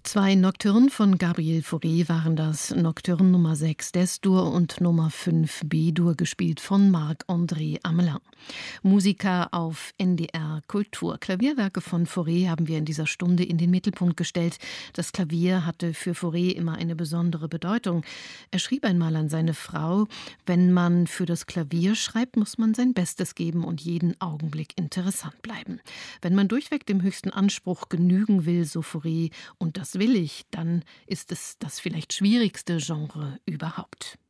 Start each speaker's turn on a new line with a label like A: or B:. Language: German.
A: Zwei Nocturnen von Gabriel Fauré waren das. Nocturne Nummer 6 d'Es-Dur und Nummer 5 B-Dur, gespielt von Marc-André Amelin. Musiker auf NDR Kultur. Klavierwerke von Fauré haben wir in dieser Stunde in den Mittelpunkt gestellt. Das Klavier hatte für Fauré immer eine besondere Bedeutung. Er schrieb einmal an seine Frau: Wenn man für das Klavier schreibt, muss man sein Bestes geben und jeden Augenblick interessant bleiben. Wenn man durchweg dem höchsten Anspruch genügen will, so Fauré, und das will ich, dann ist es das vielleicht schwierigste Genre überhaupt.